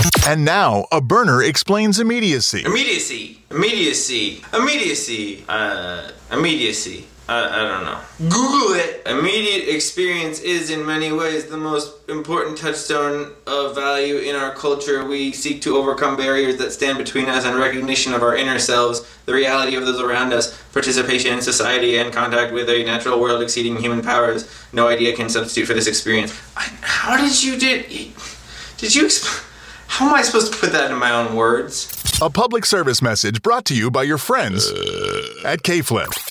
And now, a burner explains immediacy. Immediacy. I don't know. Google it. Immediate experience is in many ways the most important touchstone of value in our culture. We seek to overcome barriers that stand between us and recognition of our inner selves, the reality of those around us, participation in society, and contact with a natural world exceeding human powers. No idea can substitute for this experience. How am I supposed to put that in my own words? A public service message brought to you by your friends at K-Flip.